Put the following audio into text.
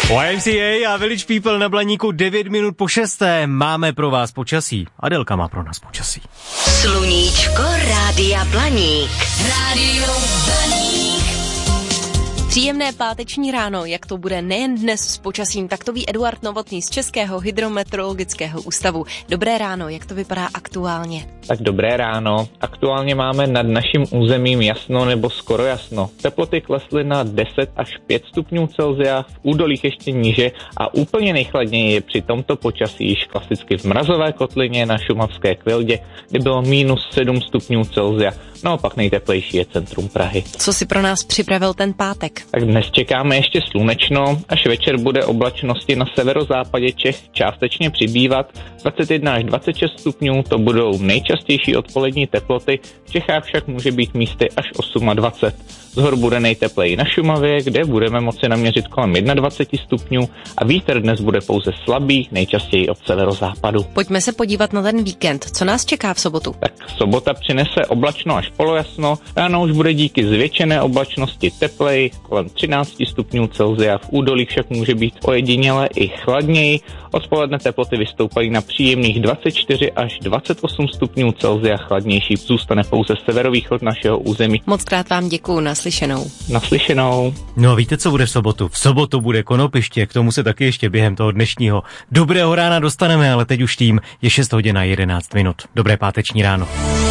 YMCA a Village People na Blaníku 9 minut po 6. Máme pro vás počasí. Adelka má pro nás počasí. Sluníčko Rádia Blaník. Rádio Blaník. Příjemné páteční ráno, jak to bude nejen dnes s počasím, tak to ví Eduard Novotný z Českého hydrometeorologického ústavu. Dobré ráno, jak to vypadá aktuálně? Tak dobré ráno. Aktuálně máme nad naším územím jasno nebo skoro jasno. Teploty klesly na 10 až 5 stupňů Celsia, v údolích ještě níže a úplně nejchladněji je při tomto počasí již klasicky v mrazové kotlině na šumavské Kvildě, kde bylo -7 stupňů Celsia. Naopak nejteplejší je centrum Prahy. Co si pro nás připravil ten pátek? Tak dnes čekáme ještě slunečno, až večer bude oblačnosti na severozápadě Čech částečně přibývat. 21 až 26 stupňů to budou nejčastější odpolední teploty, v Čechách však může být místy až 28. Zhor bude nejtepleji na Šumavě, kde budeme moci naměřit kolem 21 stupňů a vítr dnes bude pouze slabý, nejčastěji od severozápadu. Pojďme se podívat na ten víkend. Co nás čeká v sobotu? Tak sobota přinese oblačno až polojasno, ráno už bude díky zvětšené oblačnosti teplej, kolem 13 stupňů Celsia, v údolí však může být ojediněle i chladněji. Odpoledne teploty vystoupají na příjemných 24 až 28 stupňů Celsia, chladnější zůstane pouze severovýchod našeho území. Moc krát vám děkuju, naslyšenou. Naslyšenou. No a víte, co bude v sobotu? V sobotu bude konopiště, k tomu se taky ještě během toho dnešního dobrého rána dostaneme, ale teď už tím je 6 hodin a 11 minut. Dobré páteční ráno.